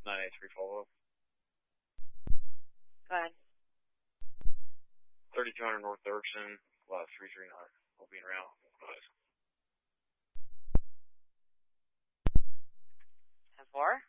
983 follow-up. Go ahead. 3200 North Dirksen, 339. I'll be around. Nice. 10-4.